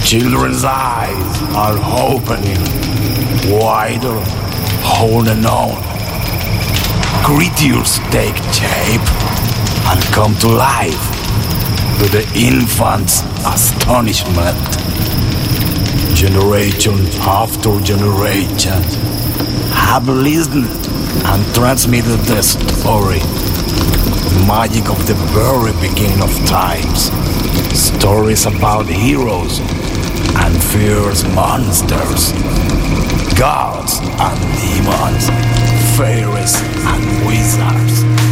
Children's eyes are opening wider, whole and on. Creatures take shape and come to life to the infant's astonishment. Generation after generation have listened and transmitted the story. The magic of the very beginning of times. Stories about heroes and fierce monsters, gods and demons, fairies and wizards.